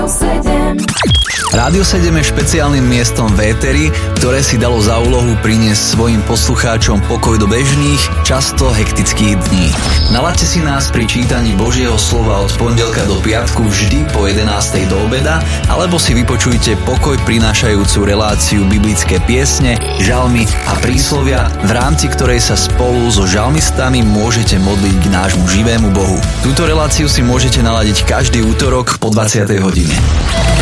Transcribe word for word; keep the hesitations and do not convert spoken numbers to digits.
Rádio sedem. Rádio sedem je špeciálnym miestom v éteri, ktoré si dalo za úlohu priniesť svojim poslucháčom pokoj do bežných, často hektických dní. Nalaďte si nás pri čítaní Božieho slova od pondelka do piatku vždy po jedenástej do obeda, alebo si vypočujte pokoj prinášajúcu reláciu biblické piesne, žalmy a príslovia, v rámci ktorej sa spolu so žalmistami môžete modliť k nášmu živému Bohu. Túto reláciu si môžete naladiť každý útorok po dvadsiatej hodine.